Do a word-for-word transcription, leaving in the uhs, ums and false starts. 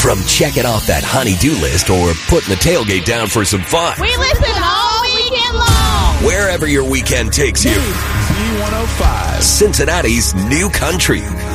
From checking off that honey-do list or putting the tailgate down for some fun. We listen all weekend long. Wherever your weekend takes you. Z one oh five. Cincinnati's new country.